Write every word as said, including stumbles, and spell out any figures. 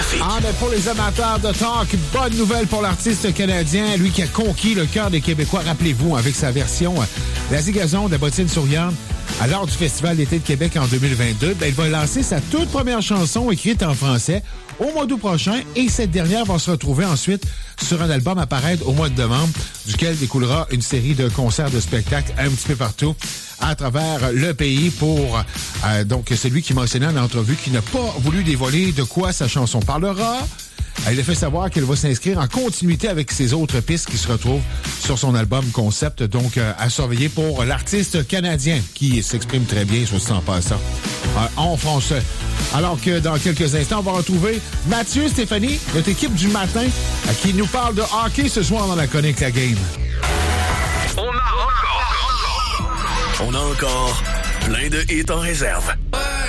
trafic. Ah, mais pour les amateurs de talk, bonne nouvelle pour l'artiste canadien, lui qui a conquis le cœur des Québécois, rappelez-vous, avec sa version La Zigazon de la bottine souriante. À l'heure du Festival d'été de Québec en deux mille vingt-deux, ben, il va lancer sa toute première chanson écrite en français au mois d'août prochain et cette dernière va se retrouver ensuite sur un album à paraître au mois de novembre, duquel découlera une série de concerts, de spectacles un petit peu partout à travers le pays pour euh, donc celui qui mentionnait en entrevue qui n'a pas voulu dévoiler de quoi sa chanson parlera. Elle a fait savoir qu'elle va s'inscrire en continuité avec ses autres pistes qui se retrouvent sur son album concept, donc euh, à surveiller pour l'artiste canadien qui s'exprime très bien, je sens pas ça, euh, en français. Alors que dans quelques instants, on va retrouver Mathieu, Stéphanie, notre équipe du matin, euh, qui nous parle de hockey ce soir dans la chronique La Game. On a encore, on a encore plein de hits en réserve.